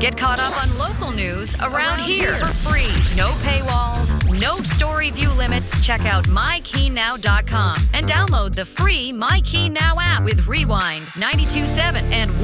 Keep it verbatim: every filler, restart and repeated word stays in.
Get caught up on local news around here for free. No paywalls, no story view limits. Check out my key now dot com and download the free My Key Now app with Rewind, ninety-two point seven and